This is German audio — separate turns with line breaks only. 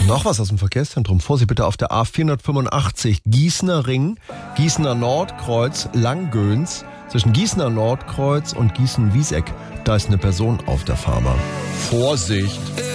Noch was aus dem Verkehrszentrum. Vorsicht bitte auf der A485 Gießener Ring, Gießener Nordkreuz, Langgöns. Zwischen Gießener Nordkreuz und Gießen-Wieseck. Da ist eine Person auf der Fahrbahn. Vorsicht!